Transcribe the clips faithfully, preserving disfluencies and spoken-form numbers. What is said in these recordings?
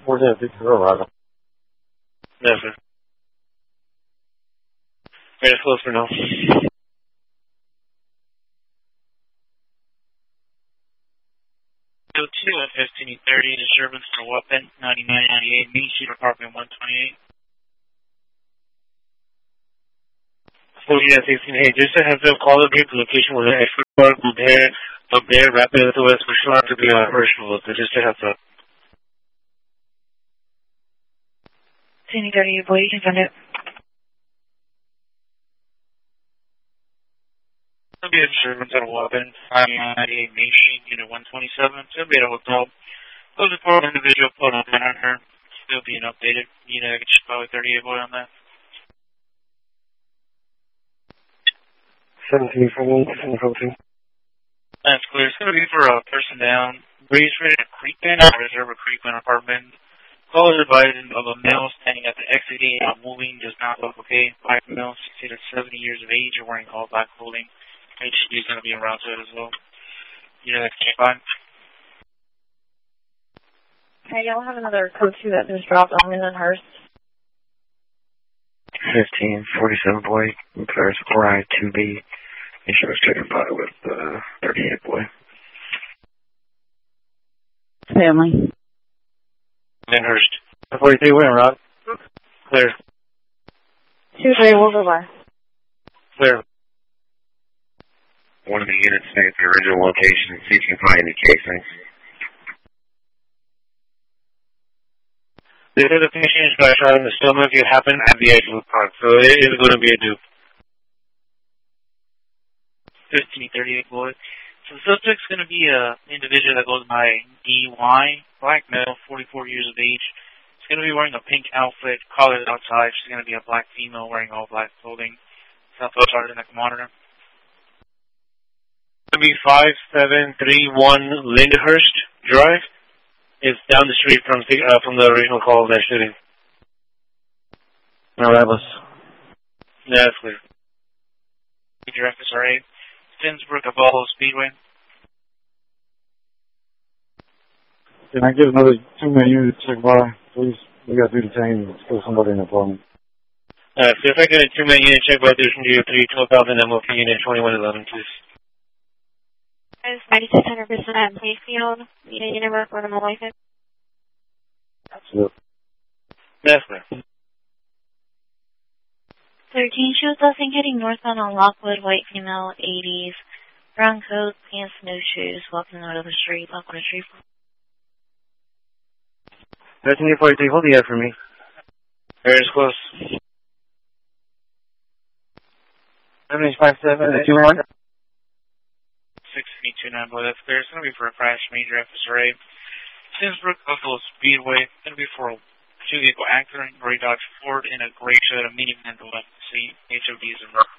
four zero six zero, Roger. Yes, sir. Very close for now. two at fifteen thirty, disturbance for weapon, ninety-nine ninety-eight, Main Street, apartment one twenty-eight. forty at sixteen, hey, just a heads up, call the group, the location was an extra park, Bear, a Bear, Rapid S O S, for sure to be operational, so just a heads up. fifteen thirty, boy, you can find it. It'll be a disturbance at a weapon, ninety-nine ninety-eight, Main Street, unit one twenty-seven, it'll be at a hotel. Those are for an individual put on her. It'll be an updated unit, I can check out with thirty-eight boy on that. seventeen fourteen, seventeen fourteen. That's clear. It's going to be for a person down. Breeze rated at Creekman, I reserve a Creekman apartment. Caller advising of a male standing at the exit gate, not moving, does not look okay. Black male, sixty to seventy years of age, or wearing all black clothing. H D is going to be around to it as well. You know, that's fine. Hey, y'all have another code two that just dropped on Lindenhurst. fifteen forty-seven, boy, Paris four I two B. Insurance taken by with uh, thirty-eight, boy. Family. Lindenhurst. forty-three, where, Rob? Clear. two three, we'll go by. Clear. One of the units stay at the original location and see if you can find any casings. This is a patient splash out in the stomach. It happened at the edge of the park, so it is going to be a dupe. fifteen thirty-eight, boy. So the subject's going to be an individual that goes by D Y, black male, forty-four years of age. She's going to be wearing a pink outfit, collared outside. She's going to be a black female wearing all black clothing. Southwest Sergeant at the monitor. It's going to be five seven three one Lyndhurst Drive. It's down the street from uh, from the original call of that shooting. No, that was... Yeah, that's clear. Major F S R A. Finsbrook, Apollo Speedway. Can I get another two-man unit to check by, please? We got to do the same. Let's go somebody in the apartment. Uh, so if I get a two-man unit check by Division G three twelve thousand M O P unit twenty-one eleven, please. It's ninety-six hundred percent at Playfield. Need a unit work for the Malay. Absolutely. That's clear. thirteen shows us in getting northbound on Lockwood, white female, eighties. Brown coat, pants, no shoes, walking out of the street, Lockwood Street. thirteen forty-three, hold the air for me. Very close. seven eight five seven, two one. six eight two nine, boy, that's clear. It's going to be for a crash, major F S R A. Simsbrook, Buffalo Speedway. It's going to be for a two-vehicle accident, gray Dodge Ford, in a gray Toyota minivan, the left seat. H O D is in Merck.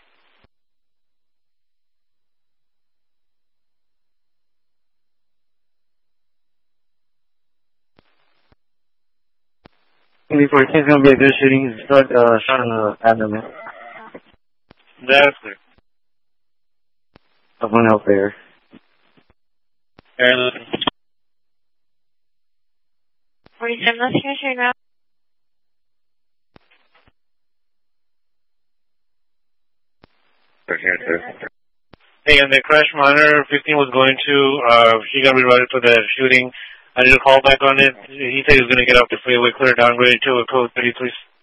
Before it's going to be a good shooting, he's shot, uh, shot in the abdomen. That's clear. Someone out there. Aaron, forty-seven, let's hear your now. hey, and the crash monitor fifteen was going to, uh, she got rerouted for the shooting. I did a call back on it. He said he was going to get off the freeway, clear downgrade to a code thirty-three